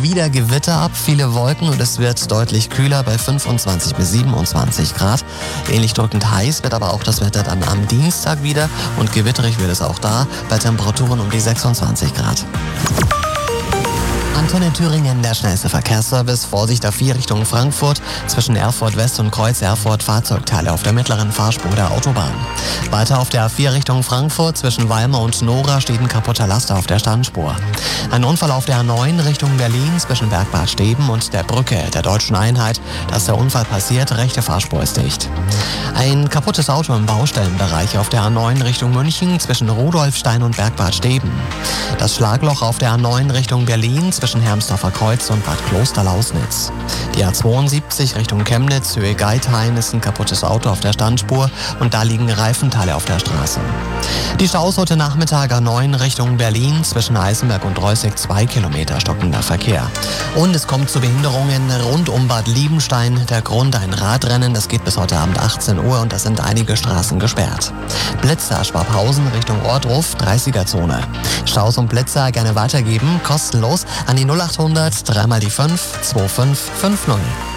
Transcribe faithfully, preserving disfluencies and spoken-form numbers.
wieder Gewitter ab, viele Wolken und es wird deutlich kühler bei fünfundzwanzig bis siebenundzwanzig Grad. Ähnlich drückend heiß wird aber auch das Wetter dann am Dienstag wieder und gewitterig wird es auch da bei Temperaturen um die sechsundzwanzig Grad. Anton in Thüringen, der schnellste Verkehrsservice. Vorsicht auf vier Richtung Frankfurt. Zwischen Erfurt West und Kreuz Erfurt Fahrzeugteile auf der mittleren Fahrspur der Autobahn. Weiter auf der A vier Richtung Frankfurt. Zwischen Weimar und Nora steht ein kaputter Laster auf der Standspur. Ein Unfall auf der A neun Richtung Berlin zwischen Bergbad Steben und der Brücke der Deutschen Einheit. Da ist der Unfall passiert, rechte Fahrspur ist dicht. Ein kaputtes Auto im Baustellenbereich auf der A neun Richtung München zwischen Rudolfstein und Bergbad Steben. Das Schlagloch auf der A neun Richtung Berlin zwischen Hermsdorfer Kreuz und Bad Kloster-Lausnitz. Die A zweiundsiebzig Richtung Chemnitz, Höhe Geithain, ist ein kaputtes Auto auf der Standspur und da liegen Reifenteile auf der Straße. Die Staus heute Nachmittag A neun Richtung Berlin zwischen Eisenberg und Reußig zwei Kilometer stockender Verkehr. Und es kommt zu Behinderungen rund um Bad Liebenstein. Der Grund ein Radrennen, das geht bis heute Abend achtzehn Uhr und da sind einige Straßen gesperrt. Blitzer, Schwabhausen Richtung Ortruf, dreißiger-Zone. Staus und Blitzer gerne weitergeben, kostenlos an die null acht hundert drei mal die fünf zwei fünf fünf null.